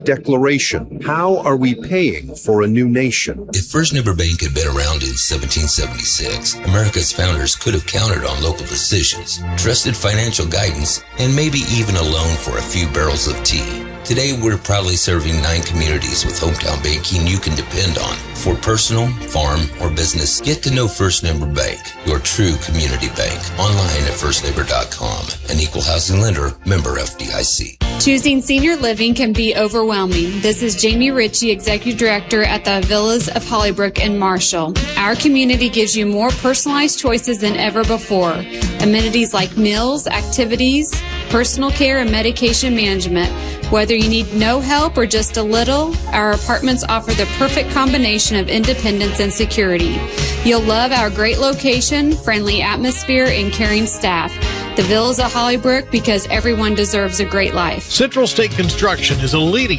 Declaration. How are we paying for a new nation? If First Neighbor Bank had been around in 1776, America's founders could have counted on local decisions, trusted financial guidance, and maybe even a loan for a few barrels of tea. Today, we're proudly serving 9 communities with hometown banking you can depend on. For personal, farm, or business, get to know First Neighbor Bank, your true community bank. Online at firstneighbor.com. An equal housing lender, member FDIC. Choosing senior living can be overwhelming. This is Jamie Ritchie, Executive Director at the Villas of Hollybrook in Marshall. Our community gives you more personalized choices than ever before. Amenities like meals, activities, personal care, and medication management. Whether you need no help or just a little, our apartments offer the perfect combination of independence and security. You'll love our great location, friendly atmosphere, and caring staff. The Villas of Hollybrook, because everyone deserves a great life. Central State Construction is a leading